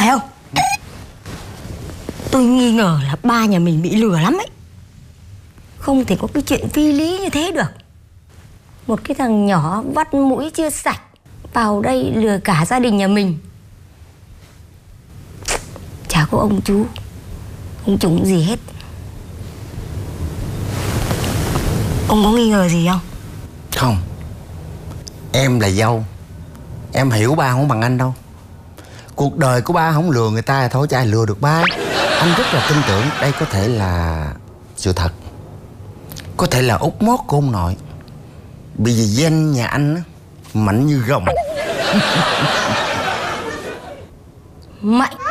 Phải không? Tôi nghi ngờ là ba nhà mình bị lừa lắm ấy. Không thể có cái chuyện phi lý như thế được. Một cái thằng nhỏ vắt mũi chưa sạch vào đây lừa cả gia đình nhà mình. Chả có ông chú ông chúng gì hết. Ông có nghi ngờ gì không? Không. Em là dâu, em hiểu ba không bằng anh đâu. Cuộc đời của ba không lừa người ta thôi, chứ ai lừa được ba. Anh rất là tin tưởng đây có thể là sự thật, có thể là út mót của ông nội. Bởi vì danh nhà anh á, mạnh như rồng. Mạnh